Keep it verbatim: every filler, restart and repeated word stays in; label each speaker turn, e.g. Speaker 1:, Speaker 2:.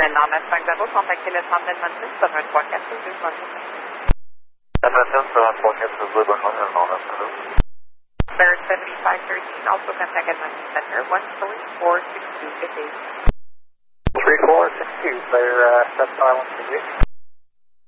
Speaker 1: Maintenant, Mustang Zero, contactez le centre d'Edmonton sur un trois quatre deux, bonne journée.
Speaker 2: Edmonton sur un trois quatre deux, bonne journée, non, Mustang.
Speaker 1: Bear seventy-five thirteen, also contact Edmonton Center, one three four six two, good day.
Speaker 2: three four six two, player uh, set silence, engage.